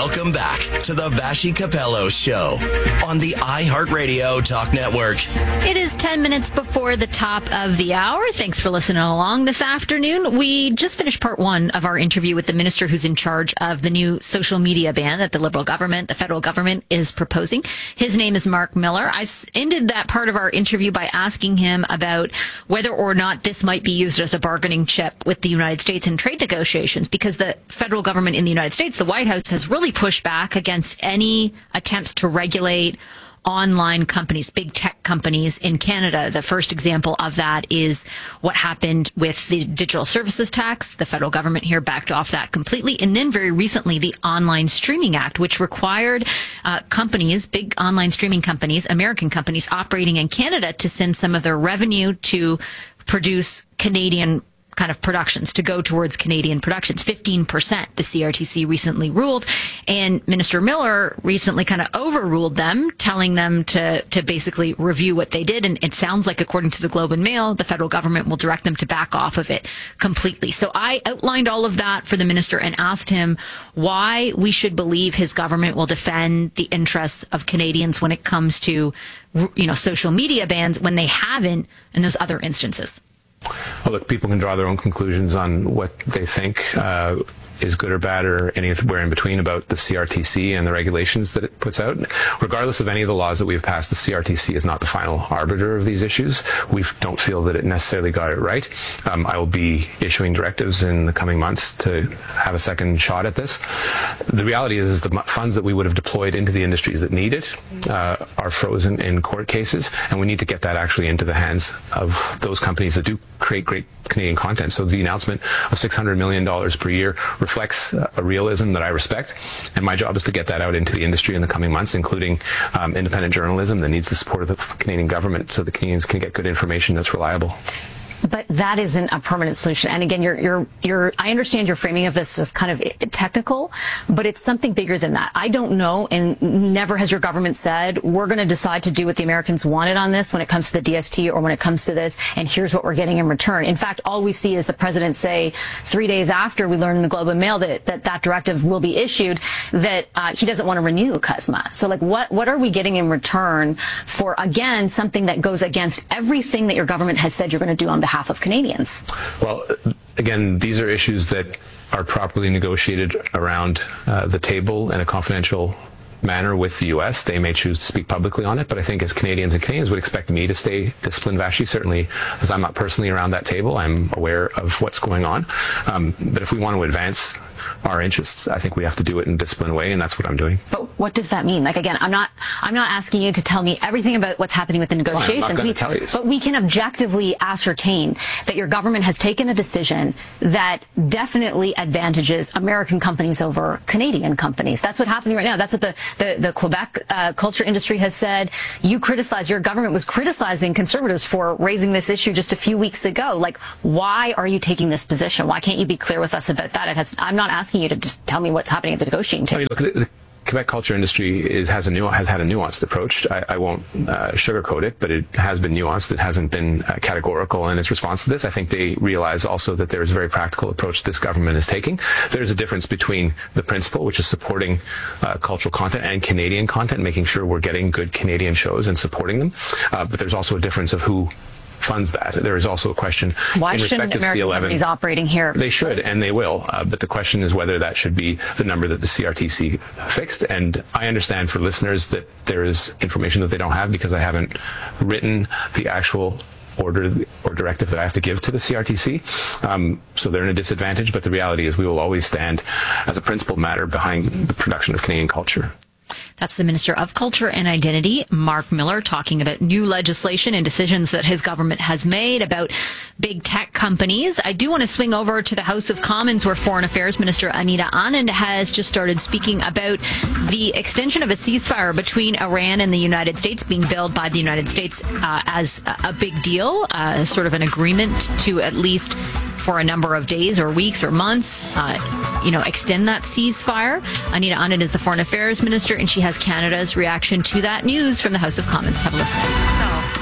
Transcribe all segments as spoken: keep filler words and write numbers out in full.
Welcome back to the Vassy Capello Show on the iHeartRadio Talk Network. It is ten minutes before the top of the hour. Thanks for listening along this afternoon. We just finished part one of our interview with the minister who's in charge of the new social media ban that the Liberal government, the federal government, is proposing. His name is Mark Miller. I ended that part of our interview by asking him about whether or not this might be used as a bargaining chip with the United States in trade negotiations, because the federal government in the United States, the White House, has really pushed back against any attempts to regulate online companies, big tech companies in Canada. The first example of that is what happened with the digital services tax. The federal government here backed off that completely. And then very recently, the Online Streaming Act, which required uh, companies, big online streaming companies, American companies operating in Canada, to send some of their revenue to produce Canadian kind of productions, to go towards Canadian productions. fifteen percent, the C R T C recently ruled. And Minister Miller recently kind of overruled them, telling them to, to basically review what they did. And it sounds like, according to the Globe and Mail, the federal government will direct them to back off of it completely. So I outlined all of that for the minister and asked him why we should believe his government will defend the interests of Canadians when it comes to, you know, social media bans, when they haven't in those other instances. Well, look, people can draw their own conclusions on what they think uh, is good or bad or anywhere in between about the C R T C and the regulations that it puts out. Regardless of any of the laws that we've passed, the C R T C is not the final arbiter of these issues. We don't feel that it necessarily got it right. Um, I will be issuing directives in the coming months to have a second shot at this. The reality is, is the funds that we would have deployed into the industries that need it uh, are frozen in court cases, and we need to get that actually into the hands of those companies that do create great Canadian content. So the announcement of six hundred million dollars per year reflects uh, a realism that I respect, and my job is to get that out into the industry in the coming months, including um, independent journalism that needs the support of the Canadian government so the Canadians can get good information that's reliable. But that isn't a permanent solution. And again, you're, you're, you're, I understand your framing of this as kind of technical, but it's something bigger than that. I don't know, and never has your government said, we're going to decide to do what the Americans wanted on this when it comes to the D S T or when it comes to this, and here's what we're getting in return. In fact, all we see is the president say three days after we learn in the Globe and Mail that, that that directive will be issued, that uh, he doesn't want to renew C U S M A. So like, what, what are we getting in return for, again, something that goes against everything that your government has said you're going to do on behalf of Canadians? Well, again, these are issues that are properly negotiated around uh, the table in a confidential manner with the U S. They may choose to speak publicly on it, but I think as Canadians and Canadians would expect me to stay disciplined, Vassy, certainly, as I'm not personally around that table, I'm aware of what's going on. Um, but if we want to advance our interests, I think we have to do it in a disciplined way, and that's what I'm doing. But what does that mean? Like, again, I'm not I'm not asking you to tell me everything about what's happening with the negotiations. Fine, I'm not going to tell you. But we can objectively ascertain that your government has taken a decision that definitely advantages American companies over Canadian companies. That's what's happening right now. That's what the, the, the Quebec uh, culture industry has said. You criticize, your government was criticizing Conservatives for raising this issue just a few weeks ago. Like, why are you taking this position? Why can't you be clear with us about that? It has, I'm not asking you to just tell me what's happening at the negotiating table. I mean, look, the, the Quebec culture industry is, has a nu- has had a nuanced approach. I, I won't uh, sugarcoat it, but it has been nuanced. It hasn't been uh, categorical in its response to this. I think they realize also that there is a very practical approach this government is taking. There's a difference between the principle, which is supporting uh, cultural content, and Canadian content, making sure we're getting good Canadian shows and supporting them. Uh, but there's also a difference of who funds that. There is also a question Why in respect shouldn't of American C eleven. Companies operating here? They should, and they will. Uh, but the question is whether that should be the number that the C R T C fixed. And I understand for listeners that there is information that they don't have because I haven't written the actual order or directive that I have to give to the C R T C. Um, so they're in a disadvantage. But the reality is we will always stand as a principled matter behind the production of Canadian culture. That's the Minister of Culture and Identity, Mark Miller, talking about new legislation and decisions that his government has made about big tech companies. I do want to swing over to the House of Commons, where Foreign Affairs Minister Anita Anand has just started speaking about the extension of a ceasefire between Iran and the United States being billed by the United States uh, as a big deal, uh, sort of an agreement to at least for a number of days or weeks or months, uh, you know, extend that ceasefire. Anita Anand is the Foreign Affairs Minister, and she has Canada's reaction to that news from the House of Commons. Have a listen.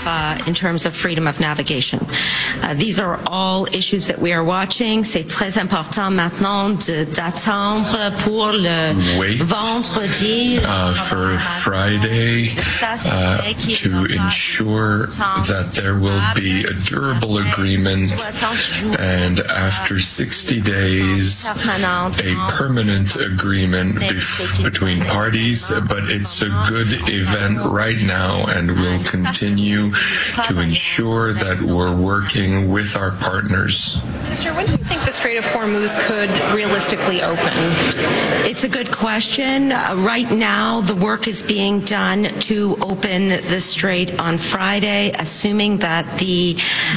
uh, in terms of freedom of navigation. Uh, these are all issues that we are watching. C'est très important maintenant de, d'attendre pour le Wait, vendredi uh, for Friday uh, to ensure that there will be a durable agreement, and after sixty days, a permanent agreement bef- between parties. But it's a good event right now, and we'll continue to ensure that we're working with our partners. Minister, when do you think the Strait of Hormuz could realistically open? It's a good question. Uh, right now, the work is being done to open the strait on Friday, assuming that the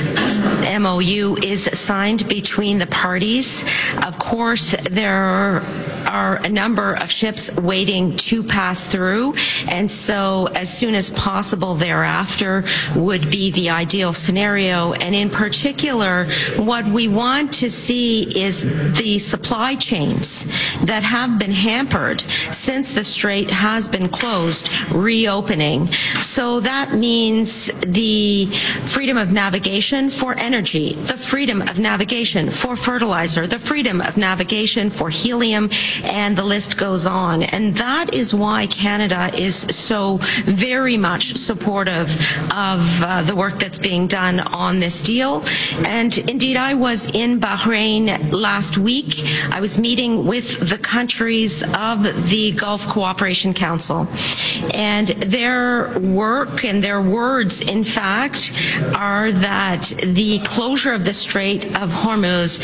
M O U is signed between the parties. Of course, there are a number of ships waiting to pass through, and so as soon as possible thereafter would be the ideal scenario. And in particular, what we want to see is the supply chains that have been hampered since the strait has been closed reopening. So that means the freedom of navigation for energy, the freedom of navigation for fertilizer, the freedom of navigation for helium, and the list goes on. And that is why Canada is so very much supportive of uh, the work that's being done on this deal. And indeed, I was in Bahrain last week. I was meeting with the countries of the Gulf Cooperation Council. And their work and their words, in fact, are that the closure of the Strait of Hormuz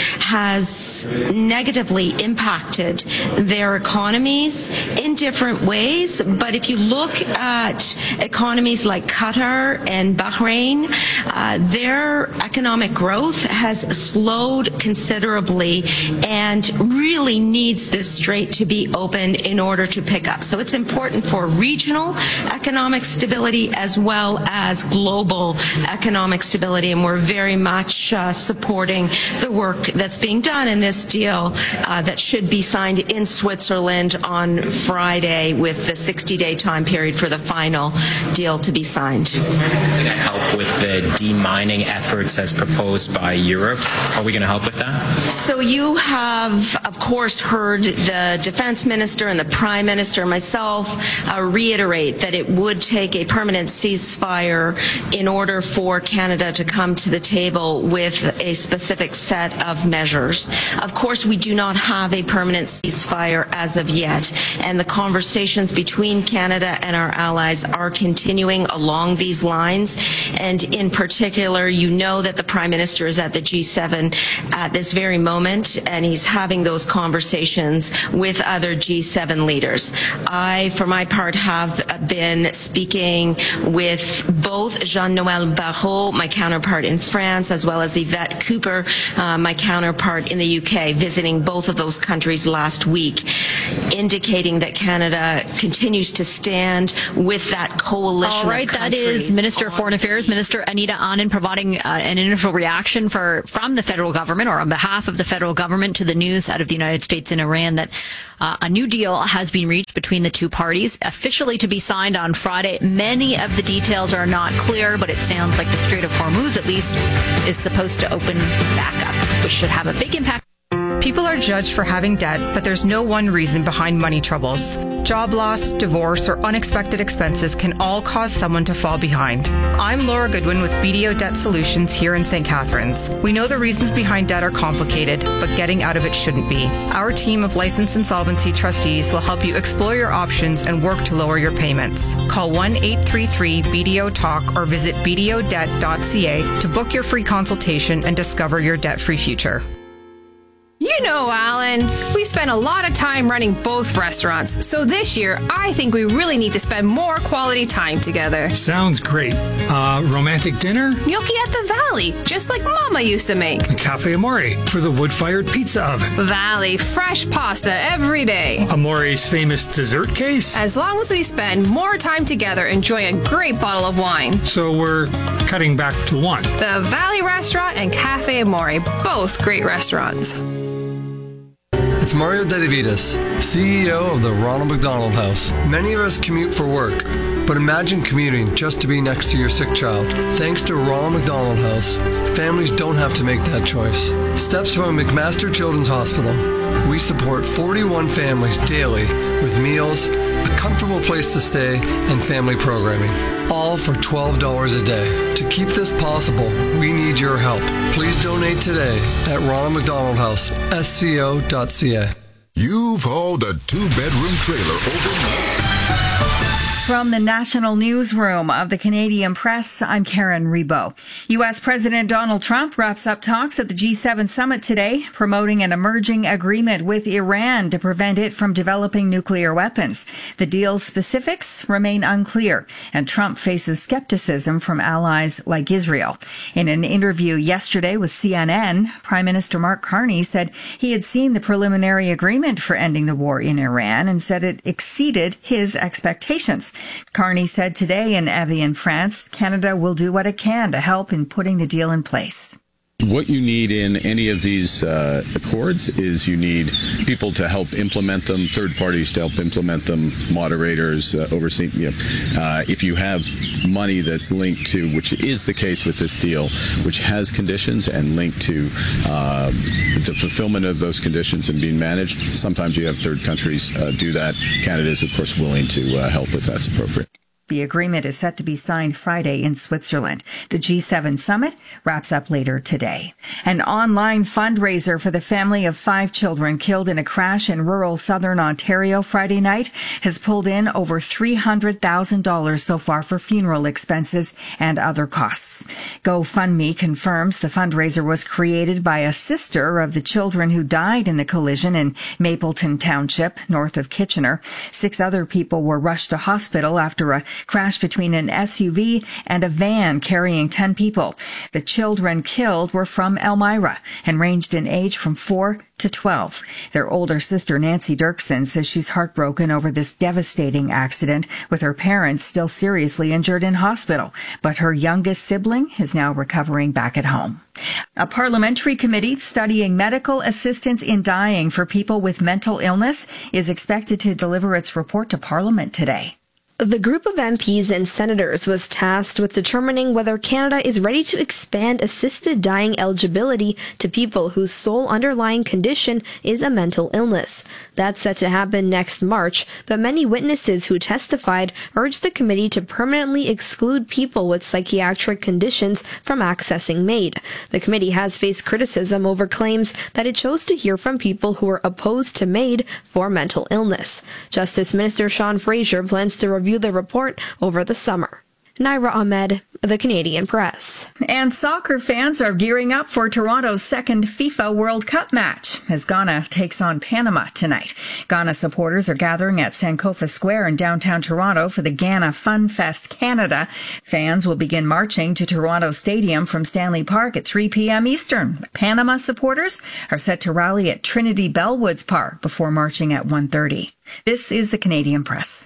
has negatively impacted their economies in different ways. But if you look at economies like Qatar and Bahrain, uh, their economic growth has slowed considerably and really needs this strait to be opened in order to pick up. So it's important for regional economic stability as well as global economic stability, and we're very much uh, supporting the work that's being done in this deal uh, that should be signed in Switzerland on Friday, with the sixty-day time period for the final deal to be signed. Is America going to help with the demining efforts as proposed by Europe? Are we going to help with that? So you have, of course, heard the defense minister and the prime minister, myself, uh, reiterate that it would take a permanent ceasefire in order for Canada to come to the table with a specific set of measures. Of course, we do not have a permanent ceasefire as of yet, and the conversations between Canada and our allies are continuing along these lines. And in particular, you know that the Prime Minister is at the G seven at this very moment, and he's having those conversations with other G seven leaders. I, for my part, have been speaking with both Jean-Noël Barrot, my counterpart in France, as well as Yvette Cooper, uh, my counterpart in the U K, visiting both of those countries last week, indicating that Canada continues to stand with that coalition. All right, of that is Minister of Foreign Affairs, Minister Anita Anand, providing uh, an initial reaction for from the federal government, or on behalf of the federal government, to the news out of the United States and Iran that uh, a new deal has been reached between the two parties, officially to be signed on Friday. Many of the details are not clear, but it sounds like the Strait of Hormuz, at least, is supposed to open back up, which should have a big impact. People are judged for having debt, but there's no one reason behind money troubles. Job loss, divorce, or unexpected expenses can all cause someone to fall behind. I'm Laura Goodwin with B D O Debt Solutions here in Saint Catharines. We know the reasons behind debt are complicated, but getting out of it shouldn't be. Our team of licensed insolvency trustees will help you explore your options and work to lower your payments. Call one eight three three B D O talk or visit b d o debt dot c a to book your free consultation and discover your debt-free future. You know, Alan, we spend a lot of time running both restaurants, so this year I think we really need to spend more quality time together. Sounds great. Uh, romantic dinner? Gnocchi at the Valley, just like Mama used to make. A Cafe Amore for the wood-fired pizza oven. Valley, fresh pasta every day. Amore's famous dessert case? As long as we spend more time together enjoying a great bottle of wine. So we're cutting back to one. The Valley Restaurant and Cafe Amore, both great restaurants. It's Mario Dedivitas, C E O of the Ronald McDonald House. Many of us commute for work, but imagine commuting just to be next to your sick child. Thanks to Ronald McDonald House, families don't have to make that choice. Steps from McMaster Children's Hospital. We support forty-one families daily with meals, a comfortable place to stay, and family programming, all for twelve dollars a day. To keep this possible, we need your help. Please donate today at Ronald McDonald House, S C O dot C A. You've hauled a two-bedroom trailer over. From the National Newsroom of the Canadian Press, I'm Karen Rebo. U S. President Donald Trump wraps up talks at the G seven summit today, promoting an emerging agreement with Iran to prevent it from developing nuclear weapons. The deal's specifics remain unclear, and Trump faces skepticism from allies like Israel. In an interview yesterday with C N N, Prime Minister Mark Carney said he had seen the preliminary agreement for ending the war in Iran and said it exceeded his expectations. Carney said today in Evian, France, Canada will do what it can to help in putting the deal in place. What you need in any of these uh, accords is you need people to help implement them, third parties to help implement them, moderators, uh, overseeing. You know, uh, if you have money that's linked to, which is the case with this deal, which has conditions and linked to uh, the fulfillment of those conditions and being managed, sometimes you have third countries uh, do that. Canada is, of course, willing to uh, help if that's appropriate. The agreement is set to be signed Friday in Switzerland. The G seven summit wraps up later today. An online fundraiser for the family of five children killed in a crash in rural southern Ontario Friday night has pulled in over three hundred thousand dollars so far for funeral expenses and other costs. GoFundMe confirms the fundraiser was created by a sister of the children who died in the collision in Mapleton Township, north of Kitchener. Six other people were rushed to hospital after a crash between an S U V and a van carrying ten people. The children killed were from Elmira and ranged in age from four to twelve. Their older sister, Nancy Dirksen, says she's heartbroken over this devastating accident, with her parents still seriously injured in hospital. But her youngest sibling is now recovering back at home. A parliamentary committee studying medical assistance in dying for people with mental illness is expected to deliver its report to Parliament today. The group of M Ps and senators was tasked with determining whether Canada is ready to expand assisted dying eligibility to people whose sole underlying condition is a mental illness. That's set to happen next March, but many witnesses who testified urged the committee to permanently exclude people with psychiatric conditions from accessing MAID. The committee has faced criticism over claims that it chose to hear from people who are opposed to MAID for mental illness. Justice Minister Sean Fraser plans to review the report over the summer. Naira Ahmed, The Canadian Press. And soccer fans are gearing up for Toronto's second FIFA World Cup match as Ghana takes on Panama tonight. Ghana supporters are gathering at Sankofa Square in downtown Toronto for the Ghana Fun Fest Canada. Fans will begin marching to Toronto Stadium from Stanley Park at three p.m. Eastern. Panama supporters are set to rally at Trinity Bellwoods Park before marching at one thirty. This is the Canadian Press.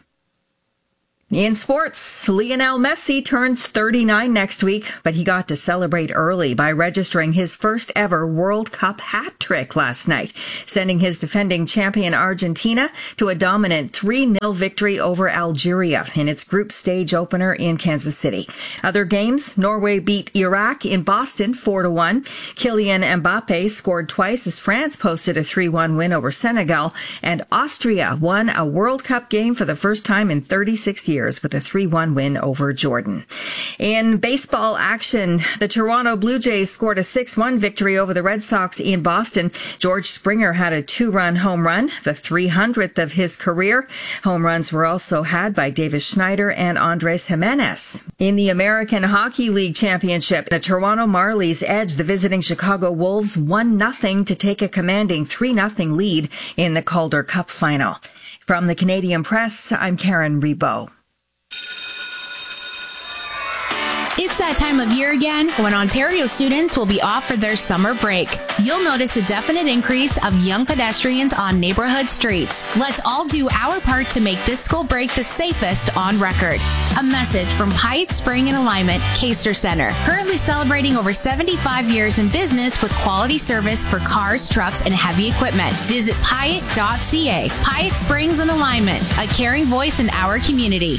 In sports, Lionel Messi turns thirty-nine next week, but he got to celebrate early by registering his first ever World Cup hat trick last night, sending his defending champion Argentina to a dominant three nil victory over Algeria in its group stage opener in Kansas City. Other games, Norway beat Iraq in Boston four to one. Kylian Mbappe scored twice as France posted a three one win over Senegal, and Austria won a World Cup game for the first time in thirty-six years with a three one win over Jordan. In baseball action, the Toronto Blue Jays scored a six one victory over the Red Sox in Boston. George Springer had a two-run home run, the three hundredth of his career. Home runs were also had by Davis Schneider and Andres Jimenez. In the American Hockey League Championship, the Toronto Marlies edged the visiting Chicago Wolves one nothing to take a commanding three nothing lead in the Calder Cup final. From the Canadian Press, I'm Karen Rebo. It's that time of year again when Ontario students will be off for their summer break. You'll notice a definite increase of young pedestrians on neighborhood streets. Let's all do our part to make this school break the safest on record. A message from Pyatt Spring and Alignment, Caster Center. Currently celebrating over seventy-five years in business with quality service for cars, trucks, and heavy equipment. Visit Pyatt dot c a. Pyatt Springs and Alignment, a caring voice in our community.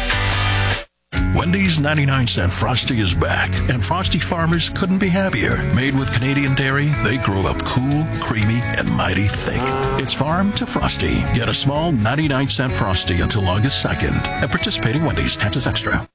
Wendy's ninety-nine cent Frosty is back, and Frosty farmers couldn't be happier. Made with Canadian dairy, they grow up cool, creamy, and mighty thick. It's farm to Frosty. Get a small ninety-nine cent Frosty until August second at participating Wendy's. Taxes extra.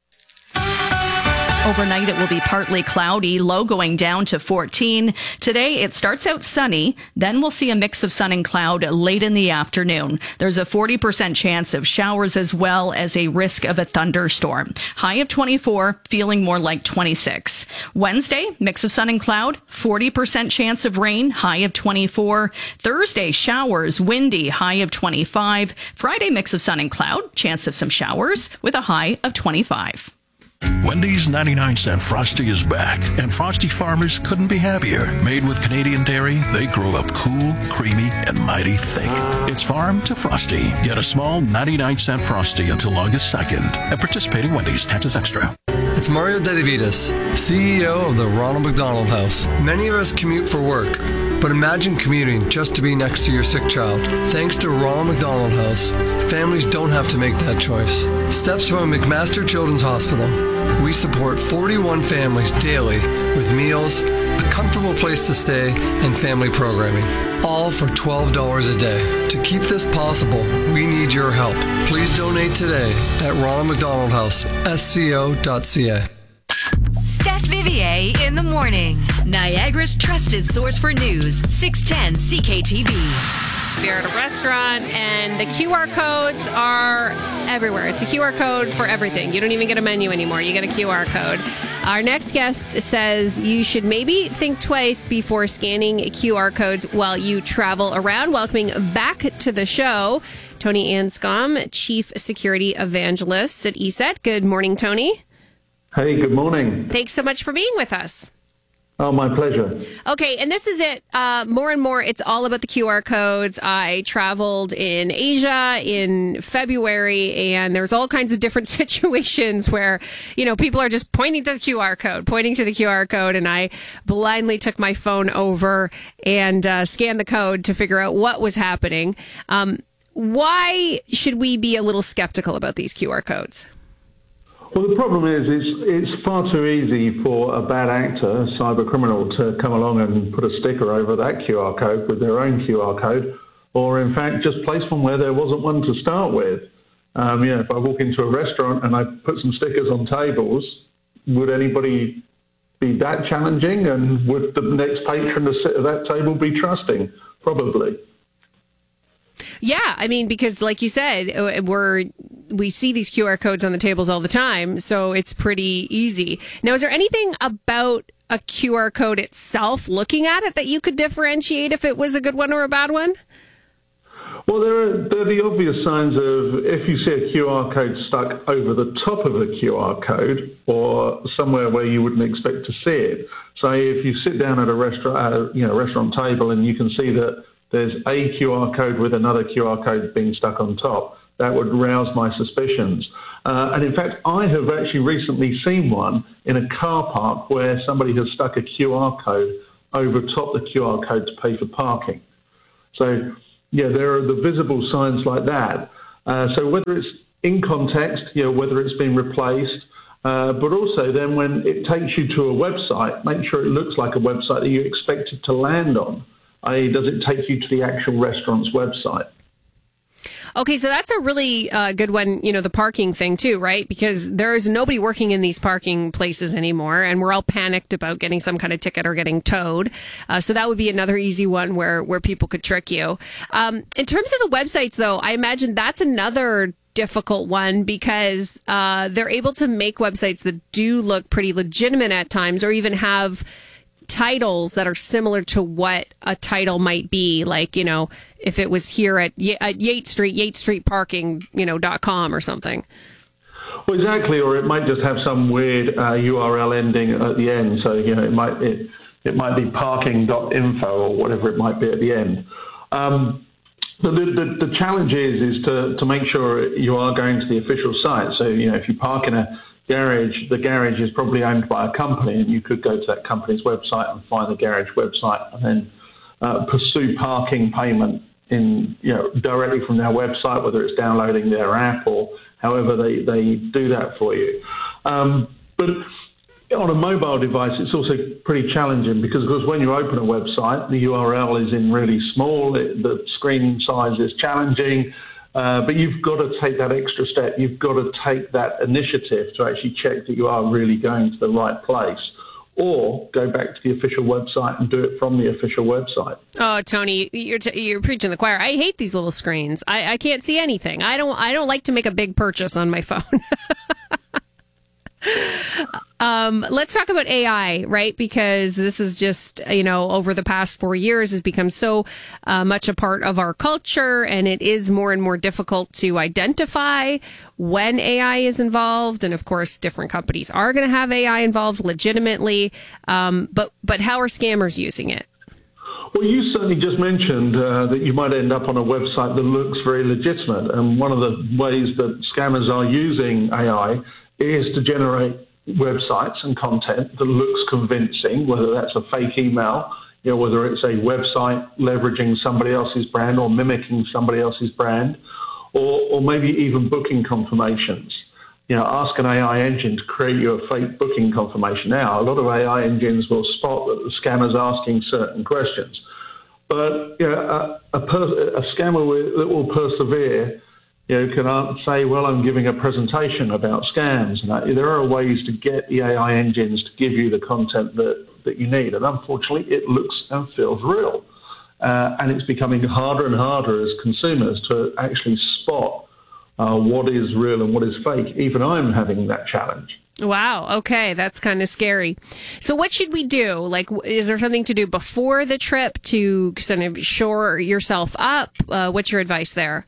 Overnight, it will be partly cloudy, low going down to fourteen. Today, it starts out sunny. Then we'll see a mix of sun and cloud late in the afternoon. There's a forty percent chance of showers as well as a risk of a thunderstorm. High of twenty-four, feeling more like twenty-six. Wednesday, mix of sun and cloud, forty percent chance of rain, high of twenty-four. Thursday, showers, windy, high of twenty-five. Friday, mix of sun and cloud, chance of some showers with a high of twenty-five. Wendy's ninety-nine cent Frosty is back, and Frosty farmers couldn't be happier. Made with Canadian dairy, they grow up cool, creamy, and mighty thick. It's farm to Frosty. Get a small ninety-nine cent Frosty until August second at participating Wendy's. Taxes extra. It's Mario Dedivitas, C E O of the Ronald McDonald House. Many of us commute for work, but imagine commuting just to be next to your sick child. Thanks to Ronald McDonald House, families don't have to make that choice. Steps from McMaster Children's Hospital. We support forty-one families daily with meals, a comfortable place to stay, and family programming. All for twelve dollars a day. To keep this possible, we need your help. Please donate today at Ronald McDonald House, S C O dot C A. Steph Vivier in the morning. Niagara's trusted source for news, six ten C K T V. We're at a restaurant, and the Q R codes are everywhere. It's a Q R code for everything. You don't even get a menu anymore. You get a Q R code. Our next guest says you should maybe think twice before scanning Q R codes while you travel around. Welcoming back to the show, Tony Anscombe, Chief Security Evangelist at E S E T. Good morning, Tony. Hey, good morning. Thanks so much for being with us. Oh, my pleasure. Okay, and this is it. Uh, more and more, it's all about the Q R codes. I traveled in Asia in February, and there's all kinds of different situations where, you know, people are just pointing to the Q R code, pointing to the Q R code, and I blindly took my phone over and uh, scanned the code to figure out what was happening. Um, why should we be a little skeptical about these Q R codes? Well, the problem is it's, it's far too easy for a bad actor, a cyber criminal, to come along and put a sticker over that Q R code with their own Q R code, or in fact just place one where there wasn't one to start with. Um, you know, if I walk into a restaurant and I put some stickers on tables, would anybody be that challenging? And would the next patron to sit at that table be trusting? Probably. Yeah, I mean, because like you said, we're we see these Q R codes on the tables all the time, so it's pretty easy. Now, is there anything about a Q R code itself, looking at it, that you could differentiate if it was a good one or a bad one? Well, there are, there are the obvious signs of if you see a Q R code stuck over the top of a Q R code or somewhere where you wouldn't expect to see it. Say if you sit down at a restaurant, uh, you know, restaurant table and you can see that there's a Q R code with another Q R code being stuck on top, that would rouse my suspicions. Uh, and in fact, I have actually recently seen one in a car park where somebody has stuck a Q R code over top the Q R code to pay for parking. So, yeah, there are the visible signs like that. Uh, so whether it's in context, you know, whether it's been replaced, uh, but also then when it takes you to a website, make sure it looks like a website that you expect it to land on. that is, does it take you to the actual restaurant's website? Okay, so that's a really uh, good one, you know, the parking thing too, right? Because there's nobody working in these parking places anymore, and we're all panicked about getting some kind of ticket or getting towed. Uh, so that would be another easy one where, where people could trick you. Um, in terms of the websites, though, I imagine that's another difficult one because uh, they're able to make websites that do look pretty legitimate at times, or even have titles that are similar to what a title might be, like, you know, if it was here at, y- at Yates Street, Yates Street Parking, you know, dot com or something. Well, exactly, or it might just have some weird uh, U R L ending at the end. So, you know, it might it, it might be parking dot info or whatever it might be at the end. Um, but the, the, the challenge is, is to, to make sure you are going to the official site. So, you know, if you park in a garage, the garage is probably owned by a company, and you could go to that company's website and find the garage website and then uh, pursue parking payment in, you know, directly from their website, whether it's downloading their app or however they, they do that for you. Um, but on a mobile device, it's also pretty challenging because, of course, when you open a website, the U R L is in really small, it, the screen size is challenging, uh, but you've got to take that extra step. You've got to take that initiative to actually check that you are really going to the right place, or go back to the official website and do it from the official website. Oh, Tony, you're t- you're preaching the choir. I hate these little screens. I, I can't see anything. I don't I don't like to make a big purchase on my phone. um, let's talk about A I, right? Because this is just, you know, over the past four years has become so uh, much a part of our culture, and it is more and more difficult to identify when A I is involved. And of course, different companies are going to have A I involved legitimately. Um, but, but how are scammers using it? Well, you certainly just mentioned uh, that you might end up on a website that looks very legitimate. And one of the ways that scammers are using A I is to generate websites and content that looks convincing, whether that's a fake email, you know, whether it's a website leveraging somebody else's brand or mimicking somebody else's brand, or, or maybe even booking confirmations. You know, ask an A I engine to create you a fake booking confirmation. Now, a lot of A I engines will spot that the scammer's asking certain questions. But, you know, a, a, per, a scammer will, that will persevere, you know, can say, well, I'm giving a presentation about scams. And there are ways to get the A I engines to give you the content that, that you need. And unfortunately, it looks and feels real. Uh, and it's becoming harder and harder as consumers to actually spot uh, what is real and what is fake. Even I'm having that challenge. Wow. Okay. That's kind of scary. So what should we do? Like, is there something to do before the trip to sort of shore yourself up? Uh, what's your advice there?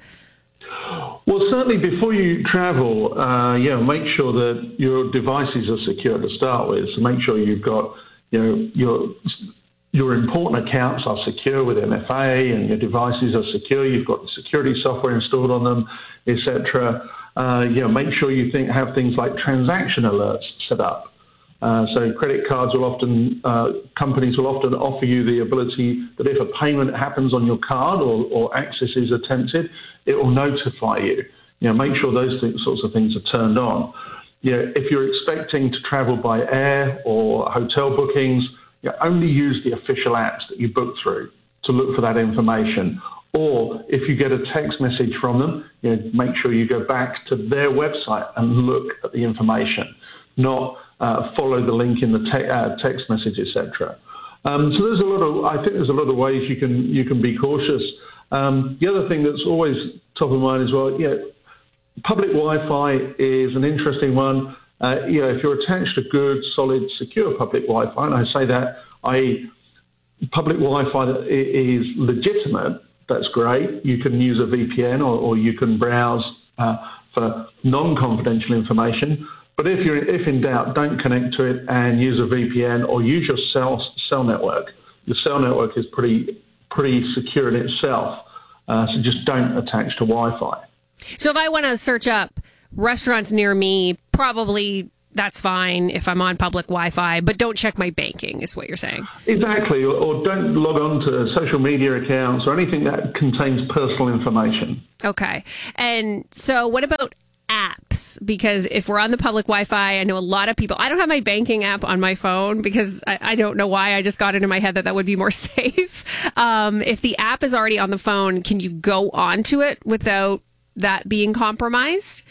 Well, certainly before you travel, uh, yeah, make sure that your devices are secure to start with. So make sure you've got, you know, your your important accounts are secure with M F A, and your devices are secure. You've got security software installed on them, et cetera. Uh, you know, make sure you think have things like transaction alerts set up. Uh, so credit cards will often, uh, companies will often offer you the ability that if a payment happens on your card or, or access is attempted, it will notify you. You know, make sure those things, sorts of things are turned on. You know, if you're expecting to travel by air or hotel bookings, you know, only use the official apps that you book through to look for that information. Or if you get a text message from them, you know, make sure you go back to their website and look at the information, not uh, follow the link in the te- uh, text message, et cetera. Um, so there's a lot of, I think there's a lot of ways you can you can be cautious. Um, the other thing that's always top of mind as well, yeah, public Wi-Fi is an interesting one. Uh, you know, if you're attached to good, solid, secure public Wi-Fi, and I say that, that is public Wi-Fi that is legitimate, that's great. You can use a V P N or, or you can browse uh, for non-confidential information. But if you're if in doubt, don't connect to it and use a V P N or use your cell cell network. Your cell network is pretty pretty secure in itself, uh, so just don't attach to Wi-Fi. So if I want to search up restaurants near me, probably that's fine if I'm on public Wi-Fi, but don't check my banking, is what you're saying. Exactly, or, or don't log on to social media accounts or anything that contains personal information. Okay. And so what about apps? Because if we're on the public Wi-Fi, I know a lot of people, I don't have my banking app on my phone because I, I don't know why. I just got it in my head that that would be more safe. Um, if the app is already on the phone, can you go onto it without that being compromised?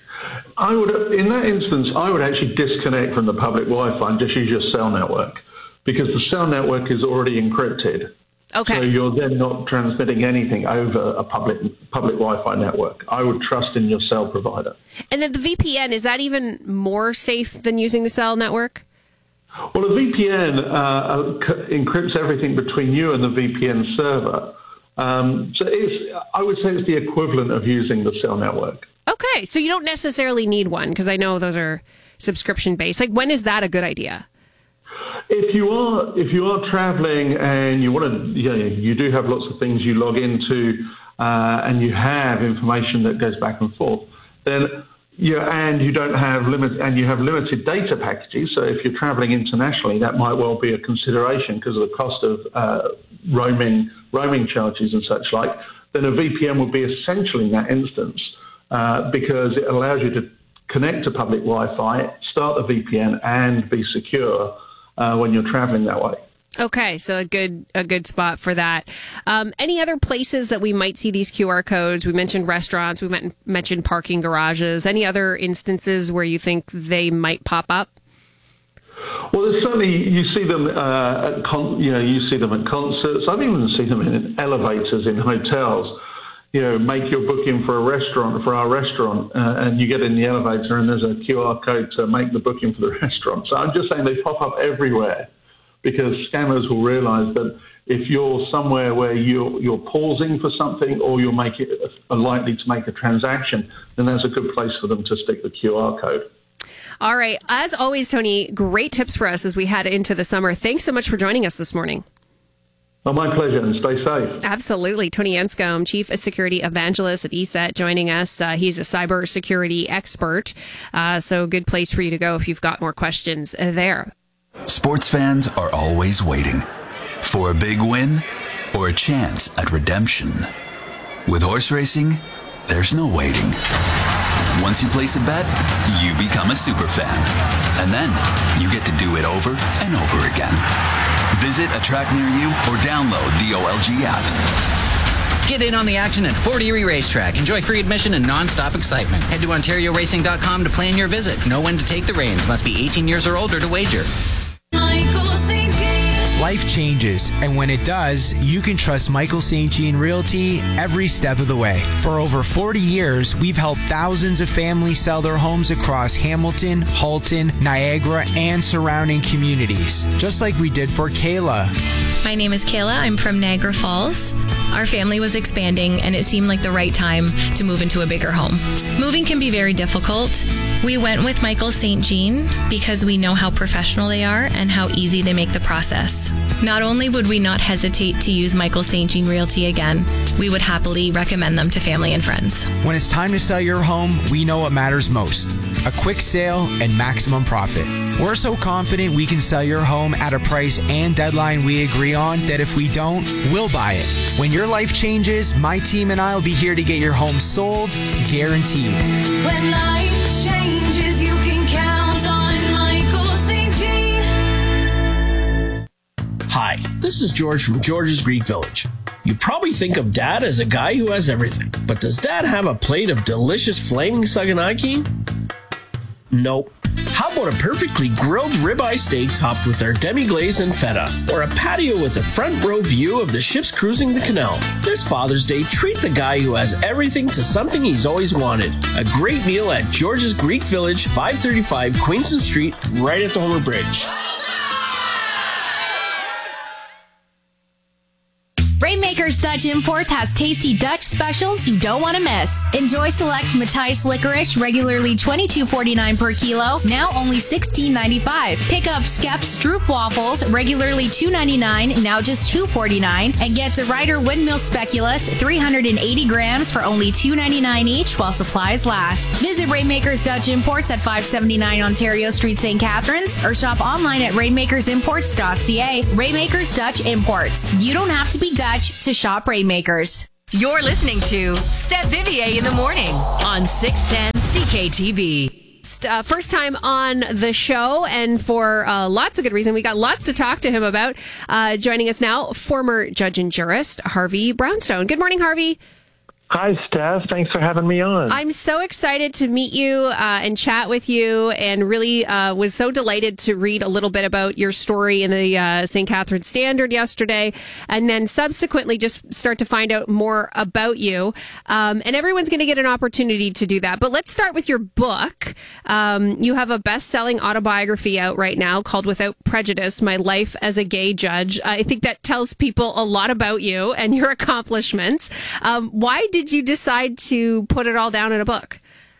I would, in that instance, I would actually disconnect from the public Wi-Fi and just use your cell network because the cell network is already encrypted. Okay. So you're then not transmitting anything over a public public Wi-Fi network. I would trust in your cell provider. And then the V P N, is that even more safe than using the cell network? Well, a V P N uh, encrypts everything between you and the V P N server. Um, so it's, I would say it's the equivalent of using the cell network. Okay, so you don't necessarily need one, because I know those are subscription based. Like, when is that a good idea? If you are if you are traveling and you want to, you know, you do have lots of things you log into, uh, and you have information that goes back and forth, then yeah, and you don't have limit, and you have limited data packages. So if you're traveling internationally, that might well be a consideration because of the cost of uh, roaming roaming charges and such like. Then a V P N would be essential in that instance uh, because it allows you to connect to public Wi-Fi, start the V P N, and be secure uh, when you're traveling that way. Okay, so a good a good spot for that. Um, any other places that we might see these Q R codes? We mentioned restaurants. We met, mentioned parking garages. Any other instances where you think they might pop up? Well, there's certainly you see them. Uh, at con- you know, you see them at concerts. I've even seen them in elevators in hotels. You know, make your booking for a restaurant for our restaurant, uh, and you get in the elevator, and there's a Q R code to make the booking for the restaurant. So I'm just saying they pop up everywhere, because scammers will realise that if you're somewhere where you're, you're pausing for something or you're making, are likely to make a transaction, then that's a good place for them to stick the Q R code. All right. As always, Tony, great tips for us as we head into the summer. Thanks so much for joining us this morning. Oh, my pleasure, and stay safe. Absolutely. Tony Anscombe, Chief Security Evangelist at E S E T, joining us. Uh, he's a cybersecurity expert, uh, so good place for you to go if you've got more questions there. Sports fans are always waiting for a big win or a chance at redemption. With horse racing, there's no waiting. Once you place a bet, you become a super fan. And then you get to do it over and over again. Visit a track near you or download the O L G app. Get in on the action at Fort Erie Racetrack. Enjoy free admission and non-stop excitement. Head to Ontario Racing dot com to plan your visit. Know when to take the reins. Must be eighteen years or older to wager. Life changes, and when it does, you can trust Michael Saint Jean Realty every step of the way. For over forty years, we've helped thousands of families sell their homes across Hamilton, Halton, Niagara, and surrounding communities, just like we did for Kayla. My name is Kayla. I'm from Niagara Falls. Our family was expanding, and it seemed like the right time to move into a bigger home. Moving can be very difficult. We went with Michael Saint Jean because we know how professional they are and how easy they make the process. Not only would we not hesitate to use Michael Saint Jean Realty again, we would happily recommend them to family and friends. When it's time to sell your home, we know what matters most: a quick sale and maximum profit. We're so confident we can sell your home at a price and deadline we agree on that if we don't, we'll buy it. When your life changes, my team and I will be here to get your home sold, guaranteed. When life changes, you can count on Michael Saint Jean. Hi, this is George from George's Greek Village. You probably think of Dad as a guy who has everything, but does Dad have a plate of delicious flaming saganaki? Nope. How about a perfectly grilled ribeye steak topped with our demi-glaze and feta? Or a patio with a front row view of the ships cruising the canal? This Father's Day, treat the guy who has everything to something he's always wanted. A great meal at George's Greek Village, five thirty-five Queenston Street, right at the Homer Bridge. Rainmakers Dutch Imports has tasty Dutch specials you don't want to miss. Enjoy select Matthijs licorice, regularly twenty-two forty-nine per kilo, now only sixteen ninety-five. Pick up Skep Stroop waffles, regularly two ninety-nine, now just two forty-nine, and get the Ryder Windmill Speculoos, three hundred eighty grams for only two ninety-nine each while supplies last. Visit Rainmakers Dutch Imports at five seventy-nine Ontario Street, Saint Catharines, or shop online at rainmakers imports dot c a. Rainmakers Dutch Imports. You don't have to be Dutch to shop Rainmakers. You're listening to Steph Vivier in the morning on six ten C K T V. Uh, first time on the show, and for uh, lots of good reason. We got lots to talk to him about. Uh, joining us now, former judge and jurist Harvey Brownstone. Good morning, Harvey. Hi, Steph. Thanks for having me on. I'm so excited to meet you uh, and chat with you, and really uh, was so delighted to read a little bit about your story in the uh, Saint Catharines Standard yesterday, and then subsequently just start to find out more about you. Um, and everyone's going to get an opportunity to do that. But let's start with your book. Um, you have a best-selling autobiography out right now called Without Prejudice, My Life as a Gay Judge. I think that tells people a lot about you and your accomplishments. Um, why did Did you decide to put it all down in a book?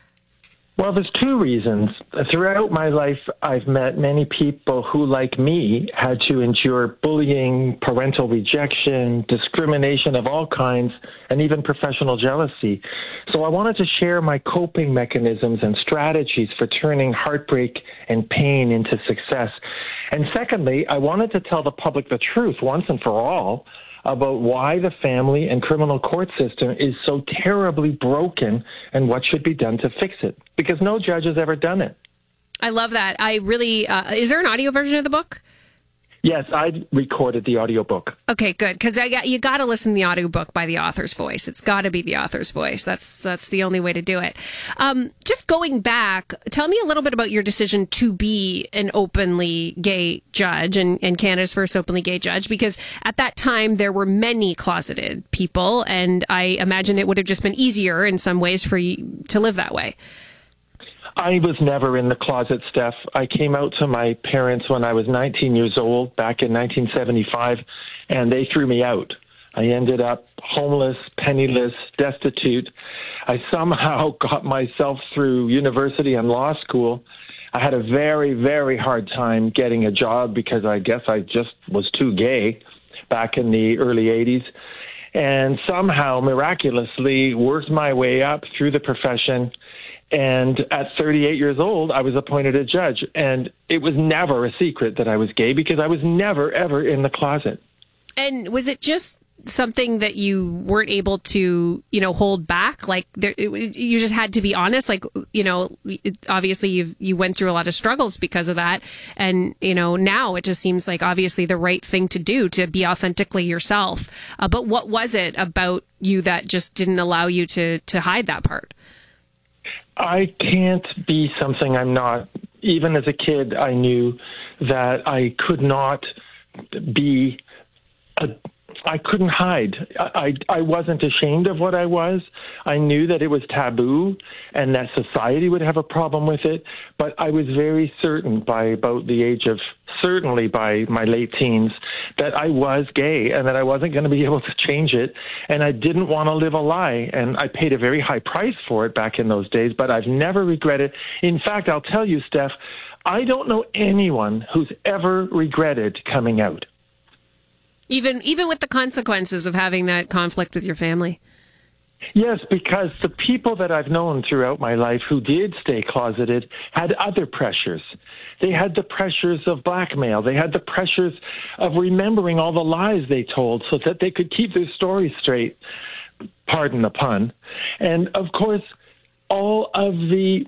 Well, there's two reasons. Throughout my life, I've met many people who, like me, had to endure bullying, parental rejection, discrimination of all kinds, and even professional jealousy. So I wanted to share my coping mechanisms and strategies for turning heartbreak and pain into success. And secondly, I wanted to tell the public the truth once and for all about why the family and criminal court system is so terribly broken and what should be done to fix it. Because no judge has ever done it. I love that. I really, uh, is there an audio version of the book? Yes, I recorded the audiobook. Okay, good. Because I got you got to listen to the audiobook by the author's voice. It's got to be the author's voice. That's that's the only way to do it. Um, just going back, tell me a little bit about your decision to be an openly gay judge and, and Canada's first openly gay judge. Because at that time there were many closeted people, and I imagine it would have just been easier in some ways for you to live that way. I was never in the closet, Steph. I came out to my parents when I was nineteen years old, back in nineteen seventy-five, and they threw me out. I ended up homeless, penniless, destitute. I somehow got myself through university and law school. I had a very, very hard time getting a job because I guess I just was too gay back in the early eighties. And somehow, miraculously, worked my way up through the profession. And at thirty-eight years old, I was appointed a judge. And it was never a secret that I was gay because I was never, ever in the closet. And was it just something that you weren't able to, you know, hold back? Like there, it, you just had to be honest. Like, you know, it, obviously you've, you went through a lot of struggles because of that. And, you know, now it just seems like obviously the right thing to do to be authentically yourself. Uh, but what was it about you that just didn't allow you to, to hide that part? I can't be something I'm not. Even as a kid, I knew that I could not be a, I couldn't hide. I, I, I wasn't ashamed of what I was. I knew that it was taboo and that society would have a problem with it. But I was very certain by about the age of, certainly by my late teens, that I was gay and that I wasn't going to be able to change it. And I didn't want to live a lie. And I paid a very high price for it back in those days, but I've never regretted. In fact, I'll tell you, Steph, I don't know anyone who's ever regretted coming out. Even even with the consequences of having that conflict with your family? Yes, because the people that I've known throughout my life who did stay closeted had other pressures. They had the pressures of blackmail. They had the pressures of remembering all the lies they told so that they could keep their story straight, pardon the pun. And, of course, all of the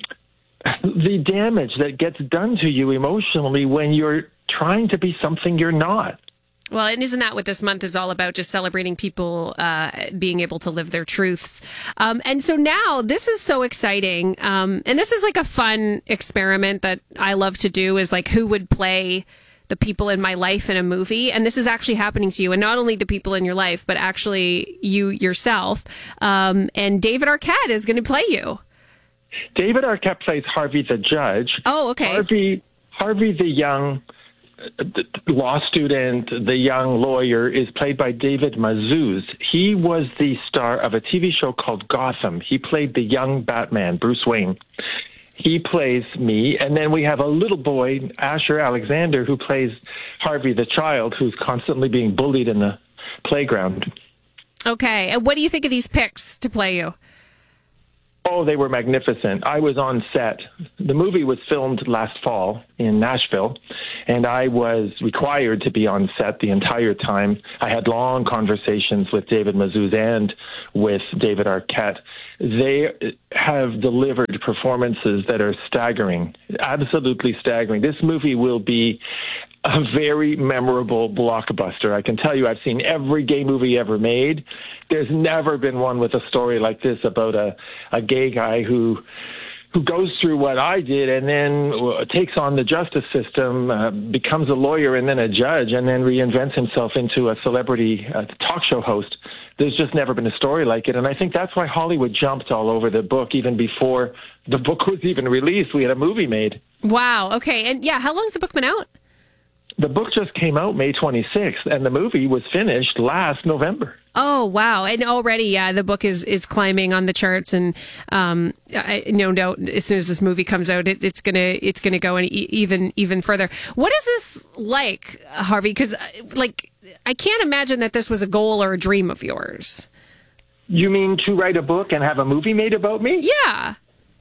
the damage that gets done to you emotionally when you're trying to be something you're not. Well, and isn't that what this month is all about? Just celebrating people uh, being able to live their truths. Um, and so now this is so exciting. Um, and this is like a fun experiment that I love to do is like who would play the people in my life in a movie. And this is actually happening to you. And not only the people in your life, but actually you yourself. Um, and David Arquette is going to play you. David Arquette plays Harvey the judge. Oh, okay. Harvey, Harvey the young the law student, the young lawyer, is played by David Mazouz. He was the star of a T V show called Gotham. He played the young Batman, Bruce Wayne. He plays me, and then we have a little boy, Asher Alexander, who plays Harvey the child, who's constantly being bullied in the playground. Okay, and what do you think of these picks to play you? Oh, they were magnificent. I was on set. The movie was filmed last fall in Nashville, and I was required to be on set the entire time. I had long conversations with David Mazouz and with David Arquette. They have delivered performances that are staggering, absolutely staggering. This movie will be a very memorable blockbuster. I can tell you, I've seen every gay movie ever made. There's never been one with a story like this about a, a gay guy who who goes through what I did and then takes on the justice system, uh, becomes a lawyer and then a judge, and then reinvents himself into a celebrity uh, talk show host. There's just never been a story like it. And I think that's why Hollywood jumped all over the book even before the book was even released. We had a movie made. Wow. Okay. And yeah, how long's the book been out? the book just came out May twenty-sixth, and the movie was finished last November. Oh, wow. And already, yeah, the book is, is climbing on the charts. And um, I, no doubt, as soon as this movie comes out, it, it's going to it's gonna go in e- even even further. What is this like, Harvey? Because, like, I can't imagine that this was a goal or a dream of yours. You mean to write a book and have a movie made about me? Yeah.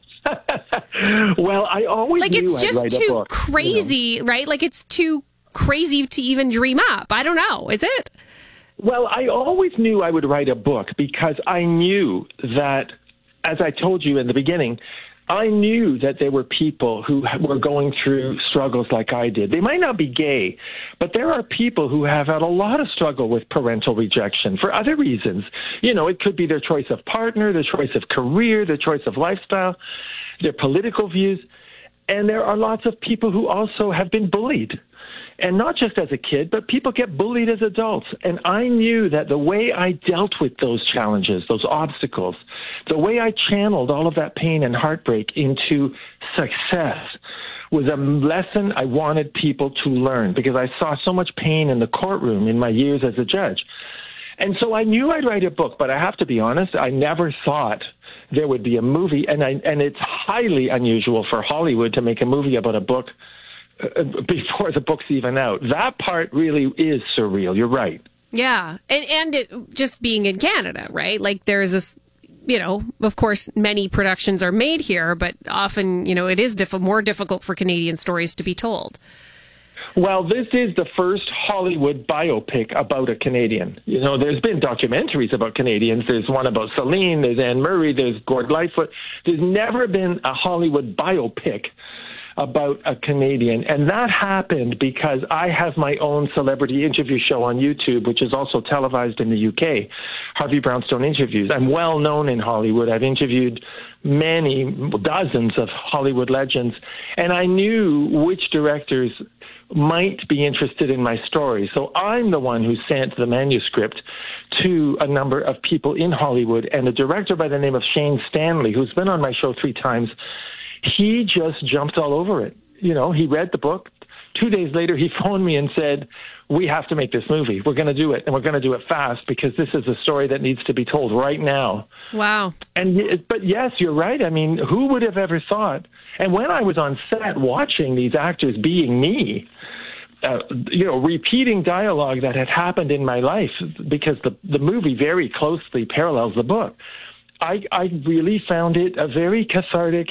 Well, I always like knew it's I'd just write a too book, crazy, you know? right? Like it's too crazy to even dream up. I don't know. Is it? Well, I always knew I would write a book because I knew that, as I told you in the beginning, I knew that there were people who were going through struggles like I did. They might not be gay, but there are people who have had a lot of struggle with parental rejection for other reasons. You know, it could be their choice of partner, their choice of career, their choice of lifestyle, their political views. And there are lots of people who also have been bullied. And not just as a kid, but people get bullied as adults. And I knew that the way I dealt with those challenges, those obstacles, the way I channeled all of that pain and heartbreak into success was a lesson I wanted people to learn because I saw so much pain in the courtroom in my years as a judge. And so I knew I'd write a book, but I have to be honest, I never thought there would be a movie. And I, and it's highly unusual for Hollywood to make a movie about a book before the book's even out. That part really is surreal. You're right. Yeah. And and it, just being in Canada, right? Like there's this, you know, of course, many productions are made here, but often, you know, it is diff- more difficult for Canadian stories to be told. Well, this is the first Hollywood biopic about a Canadian. You know, there's been documentaries about Canadians. There's one about Celine, there's Anne Murray, there's Gord Lightfoot. There's never been a Hollywood biopic about a Canadian. And that happened because I have my own celebrity interview show on YouTube, which is also televised in the U K, Harvey Brownstone Interviews. I'm well known in Hollywood. I've interviewed many, dozens of Hollywood legends, and I knew which directors might be interested in my story. So I'm the one who sent the manuscript to a number of people in Hollywood, and a director by the name of Shane Stanley, who's been on my show three times, he just jumped all over it. You know, he read the book. Two days later, he phoned me and said, we have to make this movie. We're going to do it, and we're going to do it fast because this is a story that needs to be told right now. Wow. And but yes, you're right. I mean, who would have ever thought? And when I was on set watching these actors being me, uh, you know, repeating dialogue that had happened in my life, because the, the movie very closely parallels the book, I, I really found it a very cathartic,